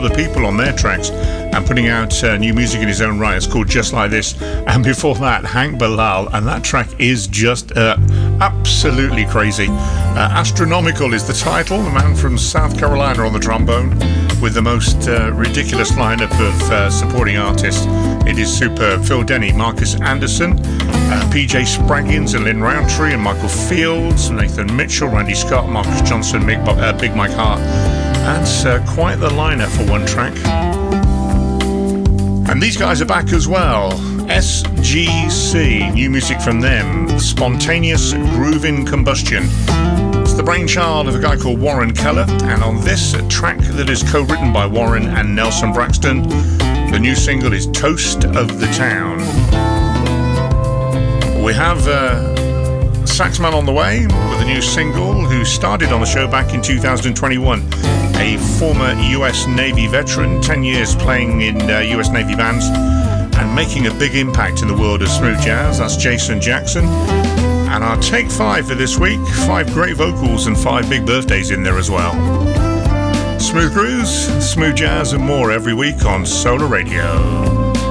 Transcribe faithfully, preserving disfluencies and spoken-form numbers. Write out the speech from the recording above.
other people on their tracks and putting out uh, new music in his own right. It's called Just Like This. And before that, Hank Bilal, and that track is just uh, absolutely crazy. Uh, Astronomical is the title. The man from South Carolina on the trombone with the most uh, ridiculous lineup of uh, supporting artists. It is superb. Phil Denny, Marcus Anderson, uh, P J Spraggins and Lynn Roundtree and Michael Fields, Nathan Mitchell, Randy Scott, Marcus Johnson, Mick, uh, Big Mike Hart. That's uh, quite the lineup for one track. And these guys are back as well. S G C, new music from them. Spontaneous Groovin' Combustion. It's the brainchild of a guy called Warren Keller, and on this a track that is co-written by Warren and Nelson Braxton, the new single is Toast of the Town. We have uh, Saxman on the way with a new single who started on the show back in two thousand twenty-one. A former U S Navy veteran, ten years playing in uh, U S Navy bands and making a big impact in the world of smooth jazz. That's Jason Jackson. And our take five for this week, five great vocals and five big birthdays in there as well. Smooth grooves, smooth jazz and more every week on Solar Radio.